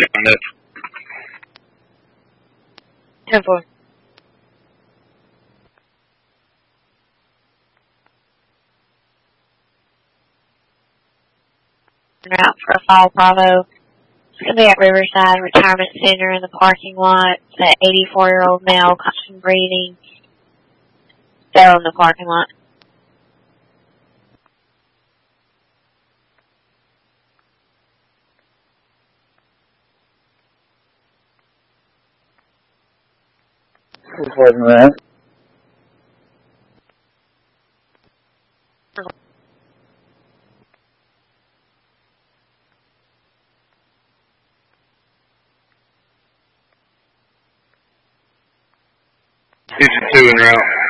10-4. 10-4. Route for Fall Bravo. It's going to be at Riverside Retirement Center in the parking lot. It's an 84-year-old male, caution breathing. Still in the parking lot. Who's holding that? Two en route.